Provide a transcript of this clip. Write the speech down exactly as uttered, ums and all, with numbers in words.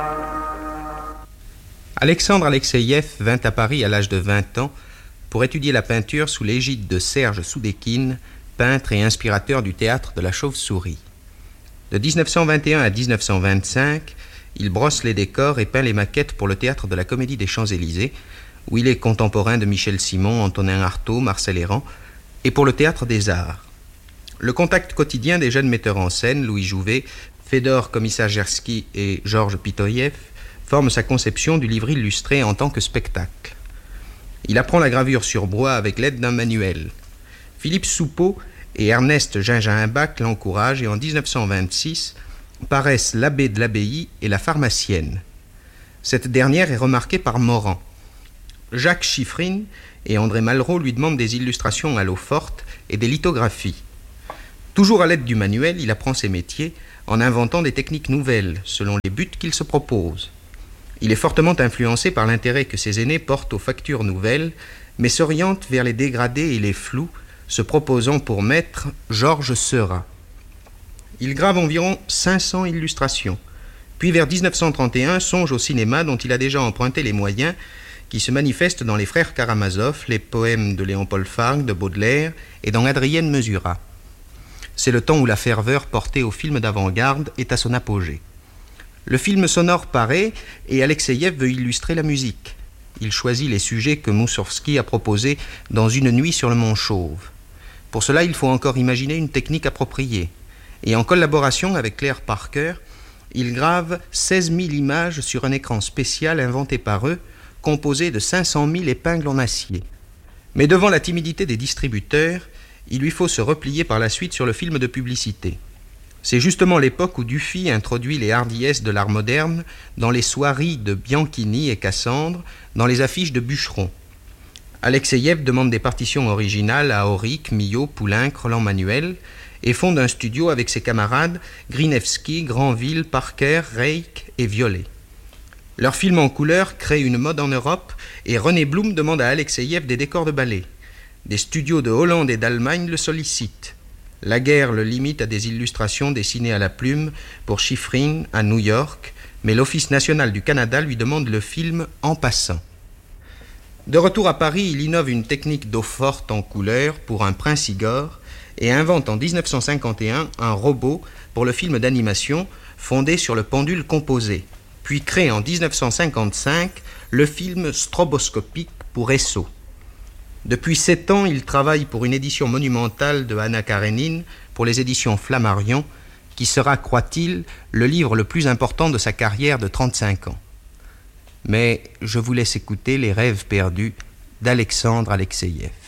Alexandre Alexeïev vint à Paris à l'âge de vingt ans pour étudier la peinture sous l'égide de Serge Soudekine, peintre et inspirateur du théâtre de la Chauve-Souris. De dix-neuf cent vingt et un à dix-neuf cent vingt-cinq, il brosse les décors et peint les maquettes pour le théâtre de la Comédie des Champs-Élysées, où il est contemporain de Michel Simon, Antonin Artaud, Marcel Hérand, et pour le Théâtre des Arts. Le contact quotidien des jeunes metteurs en scène, Louis Jouvet, Fédor Komisarzersky et Georges Pitoïev, forme sa conception du livre illustré en tant que spectacle. Il apprend la gravure sur bois avec l'aide d'un manuel. Philippe Soupeau et Ernest Gingimbach l'encouragent et en dix-neuf cent vingt-six paraissent L'abbé de l'abbaye et La pharmacienne. Cette dernière est remarquée par Morand. Jacques Chiffrine et André Malraux lui demandent des illustrations à l'eau forte et des lithographies. Toujours à l'aide du manuel, il apprend ses métiers en inventant des techniques nouvelles selon les buts qu'il se propose. Il est fortement influencé par l'intérêt que ses aînés portent aux factures nouvelles, mais s'oriente vers les dégradés et les flous, se proposant pour maître Georges Seurat. Il grave environ cinq cents illustrations, puis vers dix-neuf cent trente et un songe au cinéma dont il a déjà emprunté les moyens, qui se manifestent dans Les Frères Karamazov, les poèmes de Léon-Paul Fargue, de Baudelaire et dans Adrienne Mesurat. C'est le temps où la ferveur portée au film d'avant-garde est à son apogée. Le film sonore paraît et Alexeïev veut illustrer la musique. Il choisit les sujets que Moussorgsky a proposés dans Une nuit sur le Mont Chauve. Pour cela, il faut encore imaginer une technique appropriée. Et en collaboration avec Claire Parker, il grave seize mille images sur un écran spécial inventé par eux, composé de cinq cent mille épingles en acier. Mais devant la timidité des distributeurs, il lui faut se replier par la suite sur le film de publicité. C'est justement l'époque où Dufy introduit les hardiesses de l'art moderne dans les soieries de Bianchini et Cassandre, dans les affiches de Bûcheron. Alexeïev demande des partitions originales à Auric, Millot, Poulenc, Roland-Manuel et fonde un studio avec ses camarades Grinevski, Granville, Parker, Reich et Violet. Leur film en couleur crée une mode en Europe et René Blum demande à Alexeïev des décors de ballet. Des studios de Hollande et d'Allemagne le sollicitent. La guerre le limite à des illustrations dessinées à la plume pour Chiffrine à New York, mais l'Office national du Canada lui demande le film En passant. De retour à Paris, il innove une technique d'eau forte en couleur pour un Prince Igor et invente en dix-neuf cent cinquante et un un robot pour le film d'animation fondé sur le pendule composé, puis crée en dix-neuf cent cinquante-cinq le film stroboscopique pour Esso. Depuis sept ans, il travaille pour une édition monumentale de Anna Karénine pour les éditions Flammarion, qui sera, croit-il, le livre le plus important de sa carrière de trente-cinq ans. Mais je vous laisse écouter Les rêves perdus d'Alexandre Alexeïev.